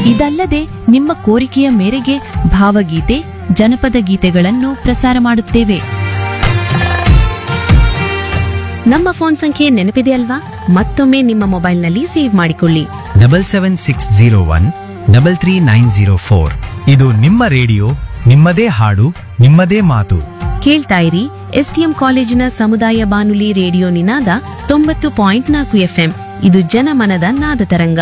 ಇದಲ್ಲದೆ ನಿಮ್ಮ ಕೋರಿಕೆಯ ಮೇರೆಗೆ ಭಾವಗೀತೆ, ಜನಪದ ಗೀತೆಗಳನ್ನು ಪ್ರಸಾರ ಮಾಡುತ್ತೇವೆ. ನಮ್ಮ ಫೋನ್ ಸಂಖ್ಯೆ ನೆನಪಿದೆ ಅಲ್ವಾ? ಮತ್ತೊಮ್ಮೆ ನಿಮ್ಮ ಮೊಬೈಲ್ನಲ್ಲಿ ಸೇವ್ ಮಾಡಿಕೊಳ್ಳಿ. 77601 ಇದು ನಿಮ್ಮ ರೇಡಿಯೋ, ನಿಮ್ಮದೇ ಹಾಡು, ನಿಮ್ಮದೇ ಮಾತು. ಕೇಳ್ತಾ ಇರಿ ಎಸ್ಟಿಎಂ ಕಾಲೇಜಿನ ಸಮುದಾಯ ಬಾನುಲಿ ರೇಡಿಯೋ ನಿನಾದ 90.4 FM. ಇದು ಜನಮನದ ನಾದ ತರಂಗ.